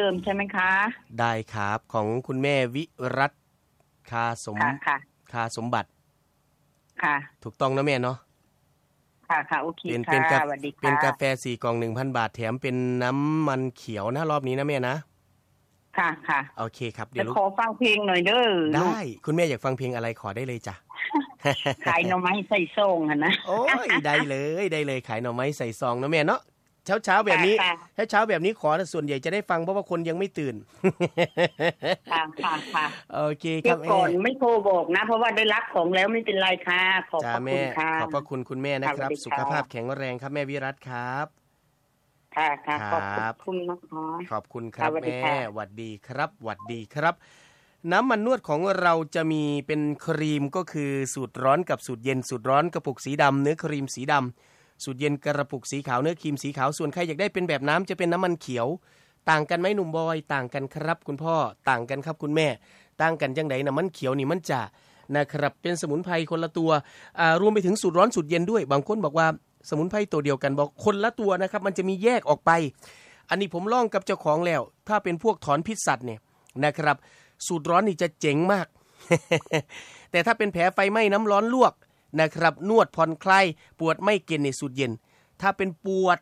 มใช่ไหมคะได้ครับของคุณแม่วิรัตคาสมค่ะคาสมบัติค่ะถูกต้องนะแม่เนาะค่ะโอเคเป็ค่ะนกาสวัสดีเป็นค่ะกาแฟ4กล่อง 1,000 บาทแถมเป็นน้ำมันเขียวนะรอบนี้นะแม่นะค่ะโอเคครับเดี๋แล้ยวลูกวขอฟังเพลงหน่อยเด้อลูได้กคุณแม่อยากฟังเพลงอะไรขอได้เลยจ้ะขายหน่อไม้ใส่ซองนะโอ้ยได้เลยขายหน่อไม้ใส่ซองนะแม่เนาะเช้าแบบนี้เช้าแบบนี้ขอส่วนใหญ่จะได้ฟังเพราะว่าคนยังไม่ตื่นค่ะโอเคครับแม่ก่อนไม่โทรบอกนะเพราะว่าได้รับของแล้วไม่เป็นไรค่ะขอบพระคุณค่ะขอบพระคุณคุณแม่นะครับสุขภาพแข็งแรงครับแม่วิรัตครับค่ะขอบคุณนะคะขอบคุณครับแม่หวัดดีครับหวัดดีครับน้ำมันนวดของเราจะมีเป็นครีมก็คือสูตรร้อนกับสูตรเย็นสูตรร้อนกระปุกสีดำเนื้อครีมสีดำสูตรเย็นกระปุกสีขาวเนื้อครีมสีขาวส่วนใครอยากได้เป็นแบบน้ำจะเป็นน้ำมันเขียวต่างกันไหมหนุ่มบอยต่างกันครับคุณพ่อต่างกันครับคุณแม่ต่างกันจังไดน้ำมันเขียวนี่มันจะนะครับเป็นสมุนไพรคนละตัวรวมไปถึงสูตรร้อนสูตรเย็นด้วยบางคนบอกว่าสมุนไพรตัวเดียวกันบอกคนละตัวนะครับมันจะมีแยกออกไปอันนี้ผมลองกับเจ้าของแล้วถ้าเป็นพวกถอนพิษสัตว์เนี่ยนะครับสูตรร้อนนี่จะเจ๋งมาก แต่ถ้าเป็นแผลไฟไหม้น้ำร้อนลวกนะครับนวดผ่อนคลายปวดไม่เกินในสูตรเย็นถ้าเป็นปวด